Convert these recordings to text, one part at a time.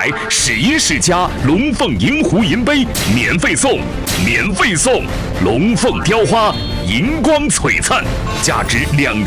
牌世一世家龙凤银湖银杯免费送，免费送！龙凤雕花银光璀璨，价值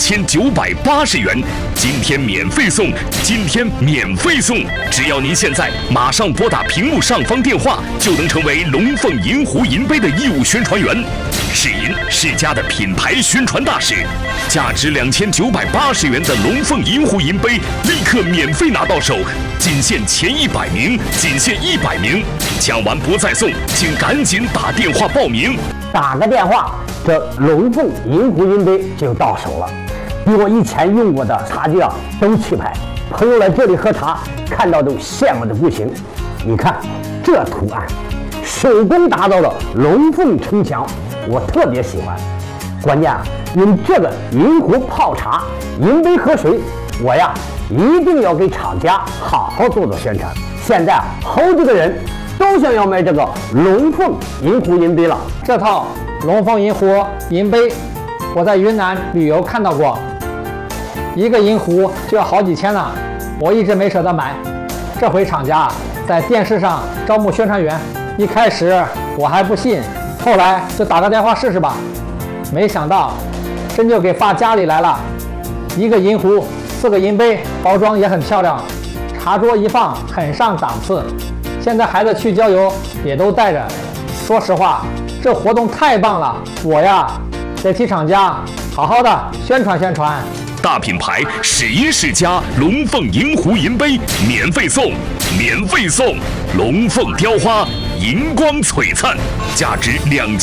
2980元，今天免费送，今天免费送！只要您现在马上拨打屏幕上方电话，就能成为龙凤银湖银杯的义务宣传员。世银世家的品牌宣传大使，价值2980元的龙凤银湖银杯立刻免费拿到手，仅限前100名，仅限100名，抢完不再送，请赶紧打电话报名。 打个电话，这龙凤银湖银杯就到手了，比我以前用过的茶具都气派。朋友来这里喝茶，看到都羡慕的不行。你看这图案，手工打造的龙凤城墙，我特别喜欢。关键用这个银壶泡茶，银杯喝水，我一定要给厂家好好做宣传。现在好几个人都想要买这个龙凤银湖银杯了。 这套龙凤银湖银杯，我在云南旅游看到过，一个银壶就要好几千呢，我一直没舍得买。这回厂家在电视上招募宣传员，一开始我还不信，后来就打个电话试试吧。没想到真就给发家里来了，一个银壶，4个银杯，包装也很漂亮，茶桌一放很上档次。现在孩子去郊游也都带着。说实话，这活动太棒了，我得替厂家好好的宣传宣传。 大品牌世一世家龙凤银湖银杯免费送，免费送！龙凤雕花银光璀璨，价值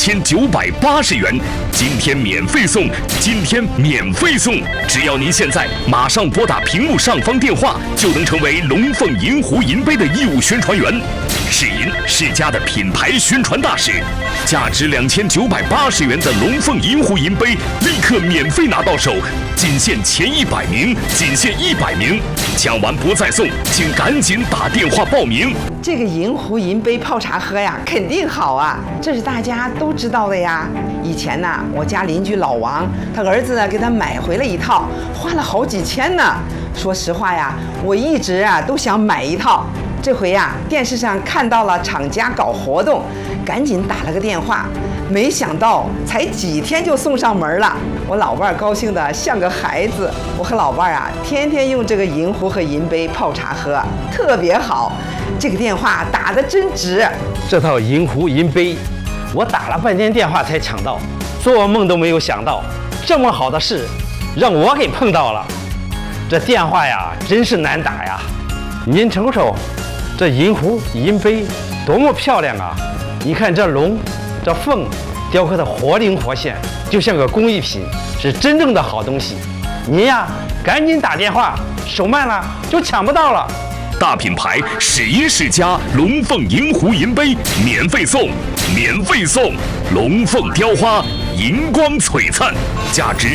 2980元，今天免费送，今天免费送！只要您现在马上拨打屏幕上方电话，就能成为龙凤银湖银杯的义务宣传员。世银世家的品牌宣传大使，价值2980元的龙凤银湖银杯立刻免费拿到手，仅限前100名，仅限100名，抢完不再送，请赶紧打电话报名。 这个银壶银杯泡茶喝呀，肯定好啊，这是大家都知道的呀。以前呢，我家邻居老王，他儿子给他买回了一套，花了好几千呢。说实话呀，我一直都想买一套。这回电视上看到了厂家搞活动，赶紧打了个电话，没想到才几天就送上门了。我老伴儿高兴得像个孩子。我和老伴儿天天用这个银壶和银杯泡茶喝，特别好。这个电话打得真值。 这套银壶银杯，我打了半天电话才抢到，做梦都没有想到，这么好的事让我给碰到了。这电话真是难打呀！您瞅瞅，这银壶银杯多么漂亮啊！你看这龙、这凤雕刻的活灵活现，就像个工艺品，是真正的好东西。您赶紧打电话，手慢了就抢不到了。 大品牌世一世家龙凤银湖银杯免费送，免费送！龙凤雕花银光璀璨，价值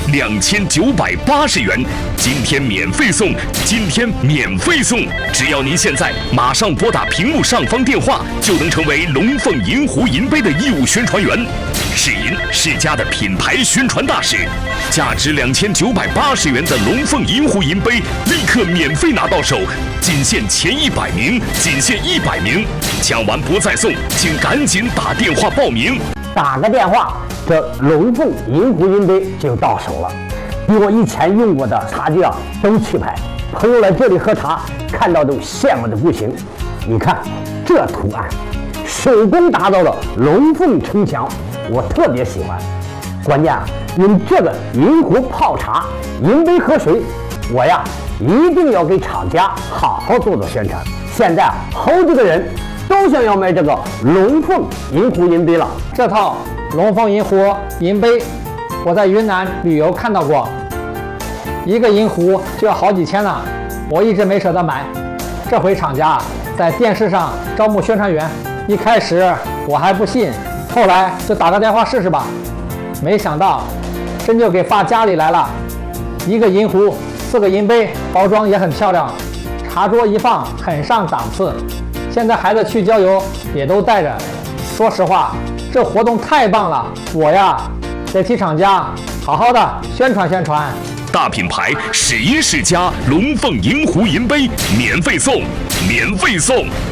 2980元，今天免费送，今天免费送！只要您现在马上拨打屏幕上方电话，就能成为龙凤银湖银杯的义务宣传员。世银世家的品牌宣传大使，价值2980元的龙凤银湖银杯立刻免费拿到手，仅限前100名，仅限100名，抢完不再送，请赶紧打电话报名。 打个电话，这龙凤银湖银杯就到手了，比我以前用过的茶具都气派。朋友来这里喝茶，看到都羡慕的不行。你看这图案，手工打造的龙凤城墙，我特别喜欢。关键用这个银壶泡茶，银杯喝水，我一定要给厂家好好做宣传。现在好几个人都想要买这个龙凤银湖银杯了。 这套龙凤银湖银杯，我在云南旅游看到过，一个银壶就要好几千呢，我一直没舍得买。这回厂家在电视上招募宣传员，一开始我还不信，后来就打个电话试试吧。没想到真就给发家里来了，一个银壶，4个银杯，包装也很漂亮，茶桌一放很上档次。现在孩子去郊游也都带着。说实话，这活动太棒了，我得替厂家好好的宣传宣传。 大品牌世一世家龙凤银湖银杯免费送，免费送！